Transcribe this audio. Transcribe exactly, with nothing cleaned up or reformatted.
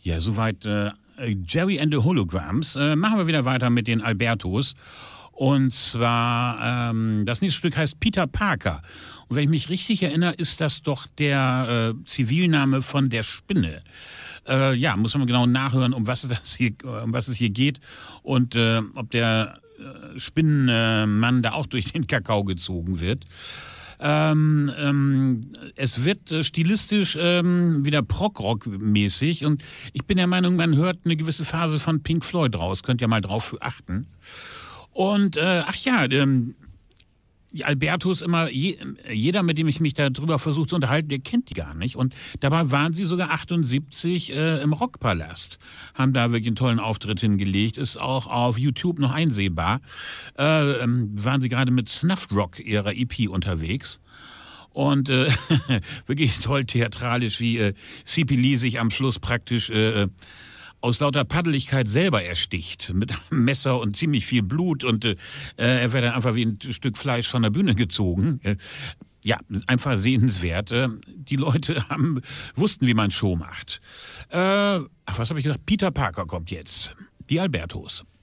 Ja, soweit äh, Jerry and the Holograms. Äh, machen wir wieder weiter mit den Albertos. Und zwar, ähm, das nächste Stück heißt Peter Parker. Und wenn ich mich richtig erinnere, ist das doch der äh, Zivilname von der Spinne. Äh, ja, muss man genau nachhören, um was, das hier, um was es hier geht und äh, ob der äh, Spinnenmann da auch durch den Kakao gezogen wird. Ähm, ähm, es wird äh, stilistisch ähm, wieder Prog-Rock-mäßig und ich bin der Meinung, man hört eine gewisse Phase von Pink Floyd raus. Könnt ihr mal drauf achten. Und, äh, ach ja, ähm, die Albertos immer, je, jeder, mit dem ich mich darüber versuche zu unterhalten, der kennt die gar nicht. Und dabei waren sie sogar achtundsiebzig äh, im Rockpalast. Haben da wirklich einen tollen Auftritt hingelegt. Ist auch auf YouTube noch einsehbar. Äh, ähm, waren sie gerade mit Snuffed Rock, ihrer E P, unterwegs. Und äh, wirklich toll theatralisch, wie äh, C P Lee sich am Schluss praktisch äh, aus lauter Paddeligkeit selber ersticht. Mit einem Messer und ziemlich viel Blut. Und äh, er wird dann einfach wie ein Stück Fleisch von der Bühne gezogen. Äh, ja, einfach sehenswert. Äh, die Leute haben, wussten, wie man Show macht. Äh, ach, was habe ich gesagt? Peter Parker kommt jetzt. Die Albertos.